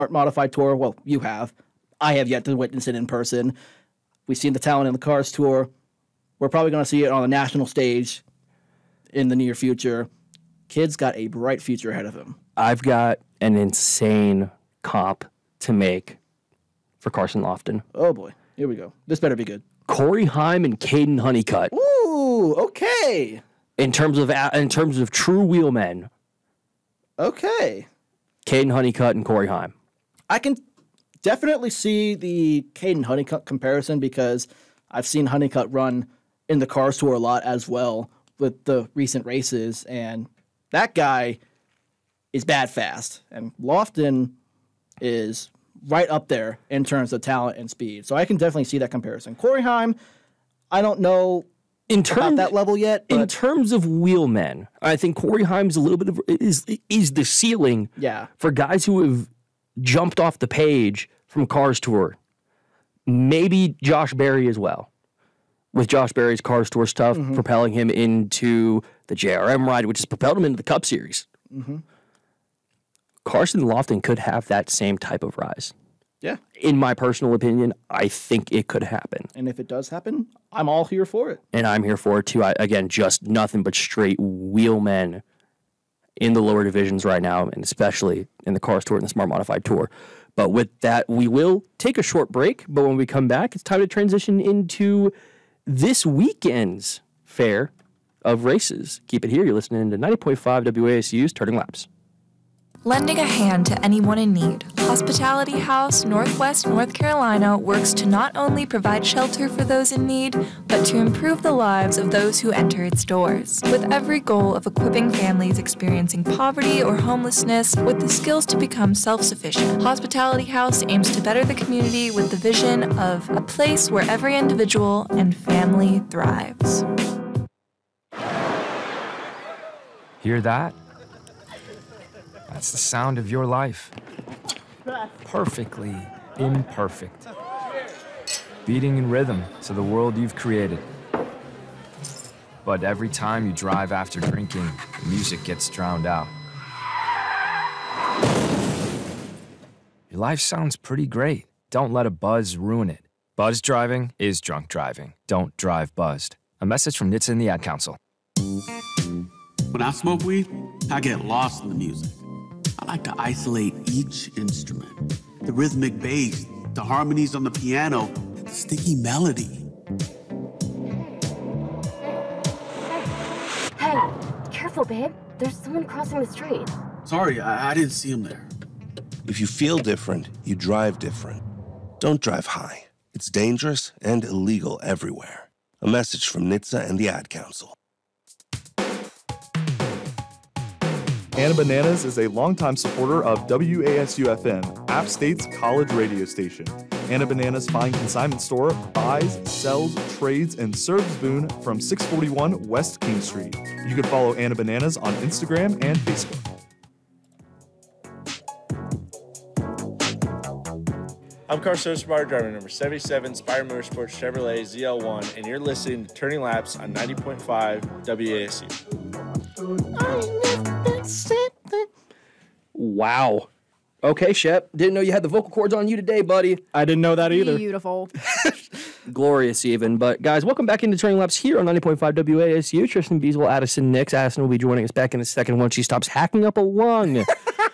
Modified Tour. Well, you have. I have yet to witness it in person. We've seen the talent in the Cars Tour. We're probably going to see it on the national stage in the near future. Kid's got a bright future ahead of him. I've got an insane comp to make for Carson Lofton. Oh, boy. Here we go. This better be good. Corey Heim and Caden Honeycutt. Ooh, okay. In terms of true wheelmen. Okay. Caden Honeycutt and Corey Heim. I can definitely see the Caden Honeycutt comparison because I've seen Honeycutt run in the Cars Tour a lot as well with the recent races, and that guy is bad fast, and Lofton is right up there in terms of talent and speed. So I can definitely see that comparison. Corey Heim, I don't know about that level yet. In terms of wheelmen, I think Corey Heim's a little bit of is the ceiling for guys who have jumped off the page from Cars Tour. Maybe Josh Berry as well. With Josh Berry's Cars Tour stuff propelling him into the JRM ride, which has propelled him into the Cup Series. Mm-hmm. Carson Lofton could have that same type of rise. Yeah. In my personal opinion, I think it could happen. And if it does happen, I'm all here for it. And I'm here for it too. Again, just nothing but straight wheelmen in the lower divisions right now, and especially in the Cars Tour and the Smart Modified Tour. But with that, we will take a short break. But when we come back, it's time to transition into this weekend's fair of races. Keep it here. You're listening to 90.5 WASU's Turning Laps. Lending a hand to anyone in need, Hospitality House, Northwest North Carolina works to not only provide shelter for those in need, but to improve the lives of those who enter its doors, with every goal of equipping families experiencing poverty or homelessness with the skills to become self-sufficient. Hospitality House aims to better the community with the vision of a place where every individual and family thrives. Hear that? That's the sound of your life. Perfectly imperfect. Beating in rhythm to the world you've created. But every time you drive after drinking, the music gets drowned out. Your life sounds pretty great. Don't let a buzz ruin it. Buzz driving is drunk driving. Don't drive buzzed. A message from NHTSA and the Ad Council. When I smoke weed, I get lost in the music. I like to isolate each instrument. The rhythmic bass, the harmonies on the piano, the sticky melody. Hey, careful, babe. There's someone crossing the street. Sorry, I didn't see him there. If you feel different, you drive different. Don't drive high. It's dangerous and illegal everywhere. A message from NHTSA and the Ad Council. Anna Bananas is a longtime supporter of WASU-FM, App State's college radio station. Anna Bananas Fine Consignment Store buys, sells, trades, and serves Boone from 641 West King Street. You can follow Anna Bananas on Instagram and Facebook. I'm Carson Spire, driver number 77, Spire Motorsports Chevrolet ZL1, and you're listening to Turning Laps on 90.5 WASU. Wow. Okay, Shep. Didn't know you had the vocal cords on you today, buddy. I didn't know that either. Beautiful. Glorious even. But, guys, welcome back into Turning Laps here on 90.5 WASU. Tristan Beaswell, Addison Nix. Addison will be joining us back in a second once she stops hacking up a lung.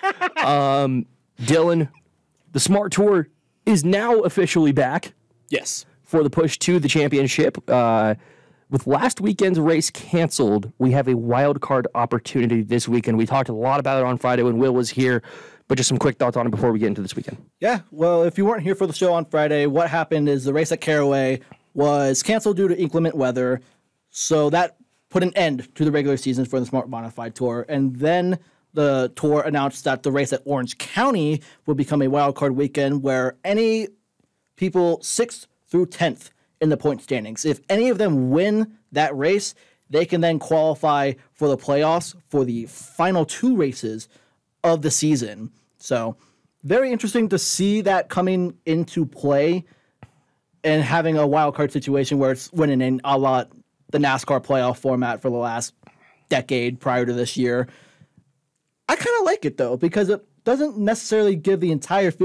Dylan, the Smart Tour is now officially back. Yes. For the push to the championship. With last weekend's race canceled, we have a wild card opportunity this weekend. We talked a lot about it on Friday when Will was here, but just some quick thoughts on it before we get into this weekend. Yeah, well, if you weren't here for the show on Friday, what happened is the race at Caraway was canceled due to inclement weather, so that put an end to the regular season for the Smart Modified Tour, and then the tour announced that the race at Orange County would become a wild card weekend where any people 6th through 10th in the point standings, if any of them win that race, they can then qualify for the playoffs for the final 2 races of the season. So very interesting to see that coming into play and having a wild card situation where it's winning in a lot the NASCAR playoff format for the last decade prior to this year. I kind of like it, though, because it doesn't necessarily give the entire